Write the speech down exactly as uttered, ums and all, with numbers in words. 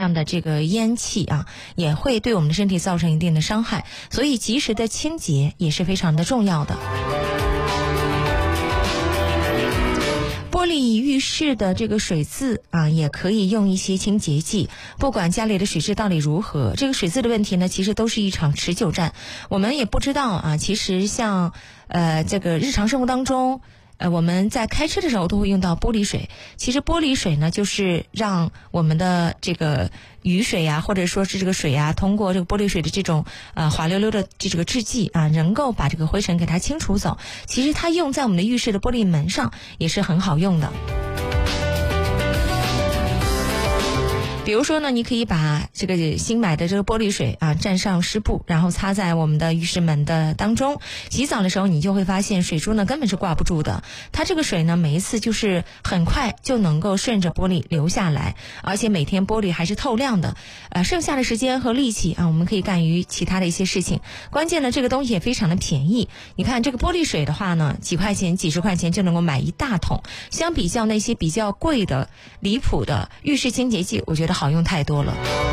样的这个烟气啊，也会对我们的身体造成一定的伤害，所以及时的清洁也是非常的重要的。玻璃浴室的这个水渍啊，也可以用一些清洁剂。不管家里的水质到底如何，这个水渍的问题呢，其实都是一场持久战。我们也不知道啊，其实像呃这个日常生活当中，呃我们在开车的时候都会用到玻璃水。其实玻璃水呢，就是让我们的这个雨水啊，或者说是这个水啊，通过这个玻璃水的这种呃滑溜溜的这个质剂啊，能够把这个灰尘给它清除走。其实它用在我们的浴室的玻璃门上也是很好用的。比如说呢，你可以把这个新买的这个玻璃水啊蘸上湿布，然后擦在我们的浴室门的当中。洗澡的时候你就会发现水珠呢根本是挂不住的，它这个水呢每一次就是很快就能够顺着玻璃流下来，而且每天玻璃还是透亮的。呃，剩下的时间和力气啊，我们可以干于其他的一些事情。关键呢，这个东西也非常的便宜。你看这个玻璃水的话呢，几块钱、几十块钱就能够买一大桶。相比较那些比较贵的、离谱的浴室清洁剂，我觉得好用太多了。